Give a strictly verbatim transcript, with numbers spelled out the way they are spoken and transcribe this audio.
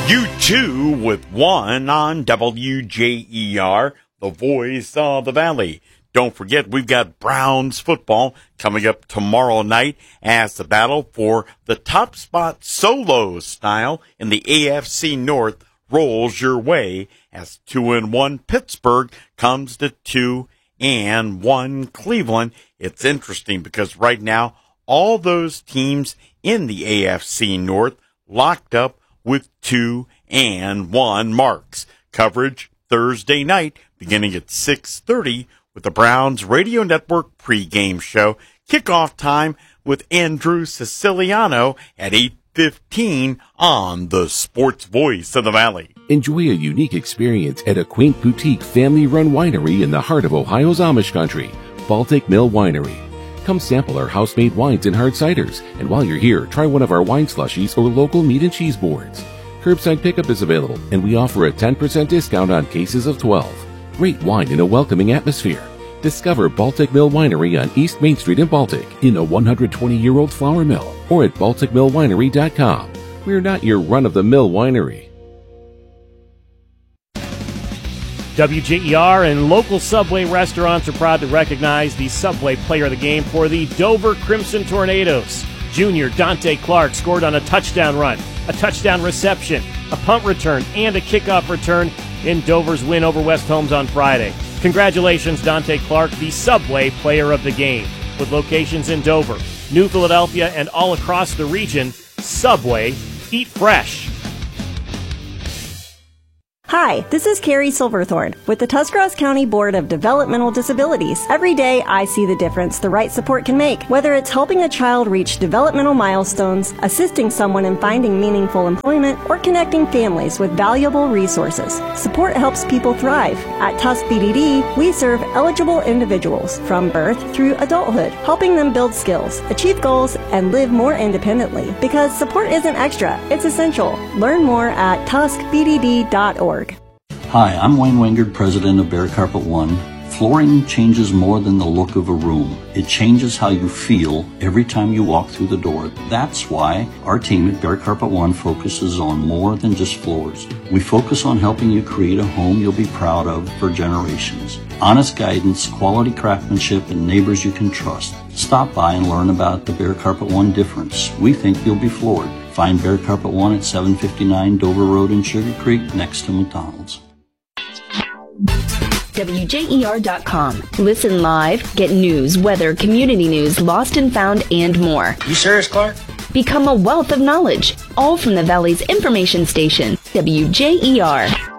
You two with one on W J E R, the voice of the Valley. Don't forget, we've got Browns football coming up tomorrow night as the battle for the top spot solo style in the A F C North rolls your way as two and one Pittsburgh comes to two and one Cleveland. It's interesting because right now, all those teams in the A F C North locked up with two and one marks. Coverage Thursday night beginning at six thirty with the Browns Radio Network pregame show. Kickoff time with Andrew Siciliano at eight fifteen on the Sports Voice of the Valley. Enjoy a unique experience at a quaint boutique family-run winery in the heart of Ohio's Amish country, Baltic Mill Winery. Come sample our house-made wines and hard ciders, and while you're here, try one of our wine slushies or local meat and cheese boards. Curbside pickup is available, and we offer a ten percent discount on cases of twelve. Great wine in a welcoming atmosphere. Discover Baltic Mill Winery on East Main Street in Baltic in a one hundred twenty-year-old flour mill or at baltic mill winery dot com. We're not your run-of-the-mill winery. W J E R and local Subway restaurants are proud to recognize the Subway Player of the Game for the Dover Crimson Tornadoes. Junior Dante Clark scored on a touchdown run, a touchdown reception, a punt return, and a kickoff return in Dover's win over West Holmes on Friday. Congratulations, Dante Clark, the Subway Player of the Game. With locations in Dover, New Philadelphia, and all across the region, Subway, eat fresh. Hi, this is Carrie Silverthorne with the Tuscarawas County Board of Developmental Disabilities. Every day I see the difference the right support can make, whether it's helping a child reach developmental milestones, assisting someone in finding meaningful employment, or connecting families with valuable resources. Support helps people thrive. At Tusk B D D, we serve eligible individuals from birth through adulthood, helping them build skills, achieve goals, and live more independently. Because support isn't extra, it's essential. Learn more at tusk b d d dot org. Hi, I'm Wayne Wingard, president of Bear Carpet One. Flooring changes more than the look of a room. It changes how you feel every time you walk through the door. That's why our team at Bear Carpet One focuses on more than just floors. We focus on helping you create a home you'll be proud of for generations. Honest guidance, quality craftsmanship, and neighbors you can trust. Stop by and learn about the Bear Carpet One difference. We think you'll be floored. Find Bear Carpet One at seven fifty-nine Dover Road in Sugar Creek next to McDonald's. W J E R dot com. Listen live, get news, weather, community news, lost and found, and more. You serious, Clark? Become a wealth of knowledge, all from the Valley's information station, W J E R.